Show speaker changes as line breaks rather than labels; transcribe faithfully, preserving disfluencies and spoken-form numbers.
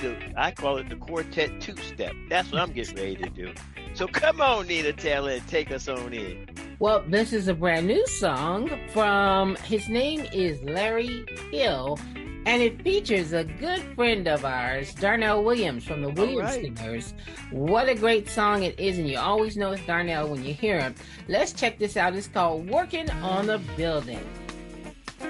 the, I call it the quartet two-step. That's what I'm getting ready to do. So come on, Nina Taylor, and take us on in.
Well, this is a brand new song from, his name is Larry Hill, and it features a good friend of ours, Darnell Williams from the Williams
right.
Singers. What a great song it is, and you always know it's Darnell when you hear him. Let's check this out. It's called Working on the Building.